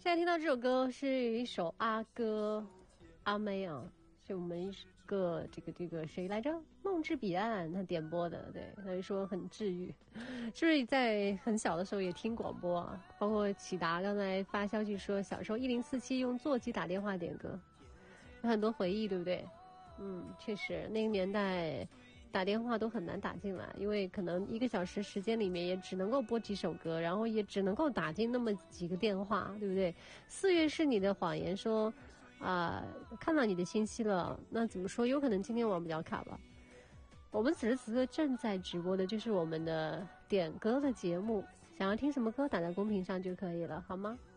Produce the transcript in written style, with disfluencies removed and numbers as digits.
现在听到这首歌是一首阿哥阿妹啊，是我们一个这个谁来着？梦之彼岸他点播的，对，他就说很治愈。是不是在很小的时候也听广播啊？包括启达刚才发消息说，小时候1047用座机打电话点歌，有很多回忆，对不对？确实，那个年代打电话都很难打进来，因为可能1个小时时间里面也只能够播几首歌，然后也只能够打进那么几个电话，对不对？4月是你的谎言说看到你的信息了，那怎么说？有可能今天网比较卡吧。我们此时此刻正在直播的就是我们的点歌的节目，想要听什么歌打在公屏上就可以了，好吗？